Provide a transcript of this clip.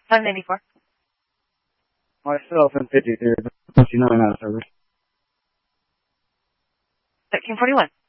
594. Myself and 53, 59 out of service. 1341.